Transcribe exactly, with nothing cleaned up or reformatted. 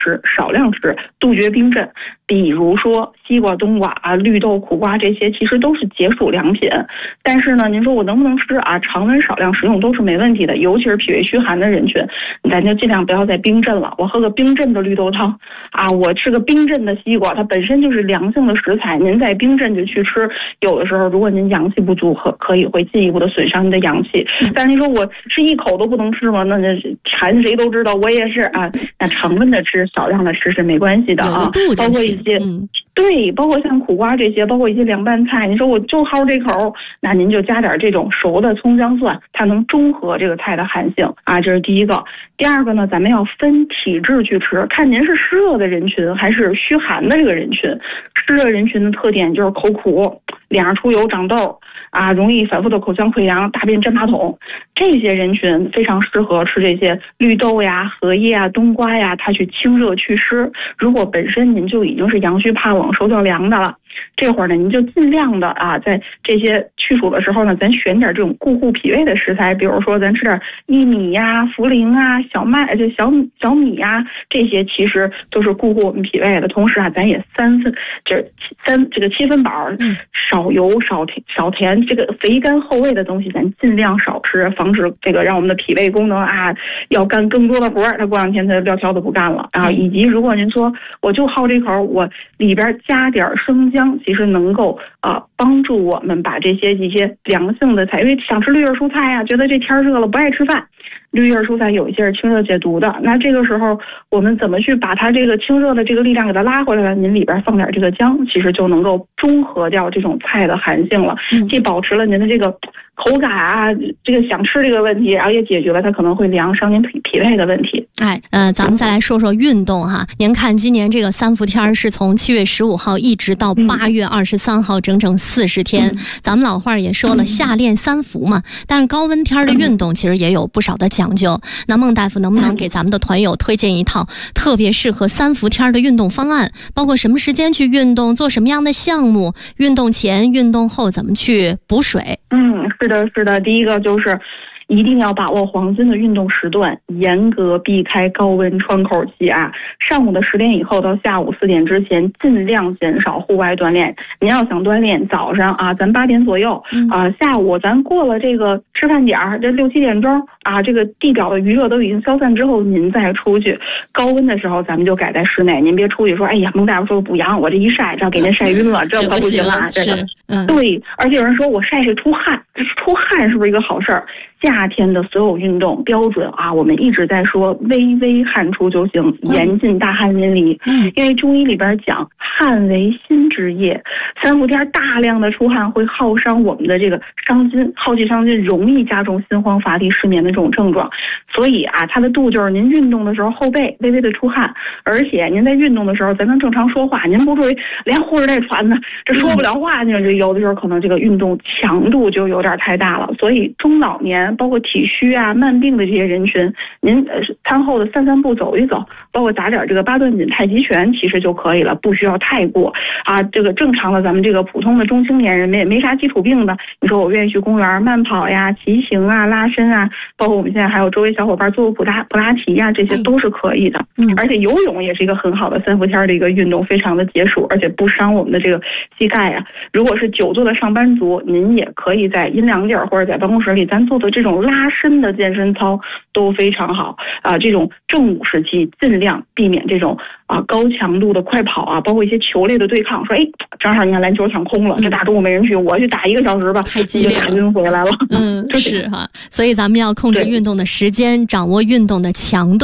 吃，少量吃，杜绝冰镇。比如说西瓜、冬瓜啊、绿豆、苦瓜这些，其实都是解暑良品。但是呢，您说我能不能吃啊？常温少量食用都是没问题的，尤其是脾胃虚寒的人群，咱就尽量不要再冰镇了。我喝个冰镇的绿豆汤啊，我吃个冰镇的西瓜，它本身就是凉性的食材，您再冰镇就去吃，有的时候如果您阳气不足，可可以会进一步的损伤您的阳气。但是您说我吃一口都不能吃吗？那那馋谁都知道，我也是啊。那常温的吃，少量的吃是没关系的啊，包括一些、嗯、对，包括像苦瓜这些，包括一些凉拌菜，你说我就好这口，那您就加点这种熟的葱姜蒜，它能中和这个菜的寒性啊，这是第一个。第二个呢，咱们要分体质去吃，看您是湿热的人群还是虚寒的这个人群。湿热人群的特点就是口苦、脸上出油、长痘啊，容易反复的口腔溃疡、大便粘马桶，这些人群非常适合吃这些绿豆呀、荷叶啊、冬瓜呀，它去清热祛湿。如果本身您就已经是阳虚怕冷、手脚凉的了，这会儿呢，您就尽量的啊，在这些去暑的时候呢，咱选点这种固护脾胃的食材，比如说咱吃点薏米呀、茯苓啊、小麦就小小米呀，这些其实都是固护我们脾胃的。同时啊，咱也三分这三这个七分饱，少油少甜少甜，这个肥甘厚味的东西咱尽量少吃，防止这个让我们的脾胃功能啊要干更多的活儿，它过两天它撂挑子不干了啊。以及如果您说我就好这口，我里边加点生姜，其实能够啊、呃、帮助我们把这些一些凉性的菜，因为想吃绿叶蔬菜呀、啊，觉得这天热了不爱吃饭，绿叶蔬菜有一些是清热解毒的，那这个时候我们怎么去把它这个清热的这个力量给它拉回来了？您里边放点这个姜，其实就能够中和掉这种菜的寒性了，既保持了您的这个口感啊，这个想吃这个问题，然后也解决了它可能会凉伤您脾脾胃的问题。 哎，呃，咱们再来说说运动哈。您看今年这个三伏天是从七月十五号一直到八月二十三号，整整四十天、嗯。咱们老话也说了，夏练三伏嘛。但是高温天的运动其实也有不少的讲究。那孟大夫能不能给咱们的团友推荐一套特别适合三伏天的运动方案？包括什么时间去运动，做什么样的项目，运动前、运动后怎么去补水？ 嗯，是的，是的。第一个就是一定要把握黄金的运动时段，严格避开高温窗口期啊！上午的十点以后到下午四点之前，尽量减少户外锻炼。您要想锻炼，早上啊，咱八点左右啊、呃，下午咱过了这个吃饭点儿，这六七点钟啊，这个地表的余热都已经消散之后，您再出去。高温的时候，咱们就改在室内，您别出去说，哎呀，孟大夫说补阳，我这一晒，这给您晒晕了，这可不行啊！这个，嗯，对，而且有人说我晒晒出汗，这出汗是不是一个好事儿？夏天的所有运动标准啊，我们一直在说微微汗出就行，严禁大汗淋漓。嗯，因为中医里边讲汗为心之液，三伏天大量的出汗会耗伤我们的这个伤筋，耗气伤筋，容易加重心慌乏力失眠的这种症状。所以啊，它的度就是您运动的时候后背微微的出汗，而且您在运动的时候咱能正常说话，您不至于连呼着带喘的，这说不了话，那就有的时候可能这个运动强度就有点太大了。所以中老年包括体虚啊、慢病的这些人群，您呃餐后的散散步、走一走，包括打点这个八段锦、太极拳，其实就可以了，不需要太过啊。这个正常的咱们这个普通的中青年人没没啥基础病的，你说我愿意去公园慢跑呀、骑行啊、拉伸啊，包括我们现在还有周围小伙伴做普拉普拉提呀，这些都是可以的。嗯，而且游泳也是一个很好的三伏天的一个运动，非常的解暑，而且不伤我们的这个膝盖啊。如果是久坐的上班族，您也可以在阴凉地儿或者在办公室里，咱做的这种拉伸的健身操都非常好啊。这种正午时期尽量避免这种啊高强度的快跑啊，包括一些球类的对抗。说哎，正好你看篮球场空了，这大中午没人去，我去打一个小时吧， 太激烈了， 打晕回来了。 嗯，是哈。所以咱们要控制运动的时间，掌握运动的强度。